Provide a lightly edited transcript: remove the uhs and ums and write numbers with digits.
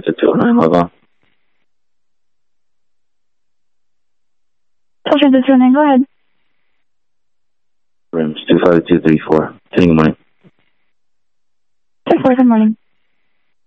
209, hold on. Social 209, go ahead. Rims 25234. Good morning. 10-4, good morning.